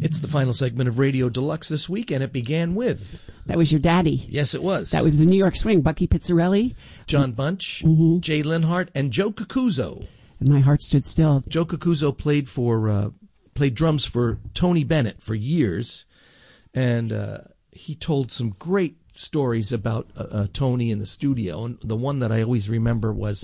It's the final segment of Radio Deluxe this week, and it began with... That was your daddy. Yes, it was. That was the New York Swing. Bucky Pizzarelli. John Bunch, Jay Linhart, and Joe Cucuzzo. And my heart stood still. Joe Cucuzzo played drums for Tony Bennett for years, and he told some great stories about Tony in the studio. And the one that I always remember was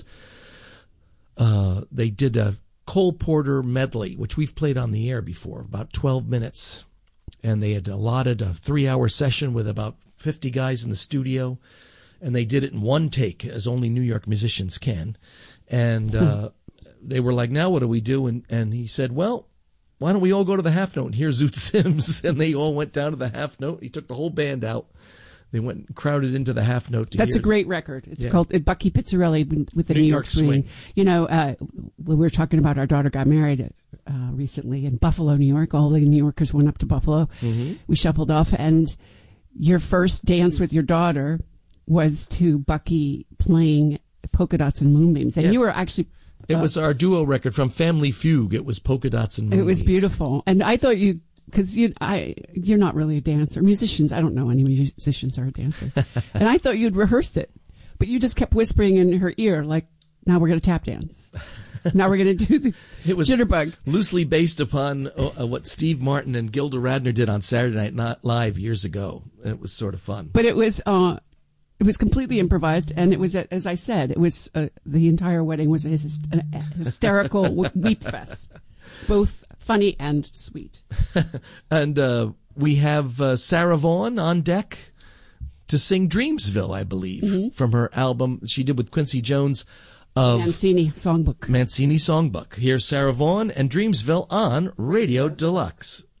they did a Cole Porter medley, which we've played on the air before, about 12 minutes. And they had allotted a 3-hour session with about 50 guys in the studio. And they did it in one take, as only New York musicians can. And they were like, now what do we do? And he said, well, why don't we all go to the half note and hear Zoot Sims? And they all went down to the half note. He took the whole band out. They went and crowded into the half note to That's hear. a great record. It's called Bucky Pizzarelli with the New York Swing. You know, we were talking about our daughter got married recently in Buffalo, New York. All the New Yorkers went up to Buffalo. We shuffled off, and your first dance with your daughter was to Bucky playing Polka Dots and Moonbeams. And you were actually... It was our duo record from Family Fugue. It was Polka Dots and Moonbeams. It was beautiful. And I thought you... Because you're not really a dancer. Musicians, I don't know any musicians are a dancer. And I thought you'd rehearsed it. But you just kept whispering in her ear, like, now we're going to tap dance. Now we're going to do the jitterbug. Loosely based upon what Steve Martin and Gilda Radner did on Saturday Night Live years ago. It was sort of fun. But it was completely improvised, and it was, as I said, it was the entire wedding was a hysterical weep fest. Both funny and sweet. And we have Sarah Vaughan on deck to sing Dreamsville, I believe, from her album she did with Quincy Jones of Mancini Songbook. Here's Sarah Vaughan and Dreamsville on Radio Deluxe.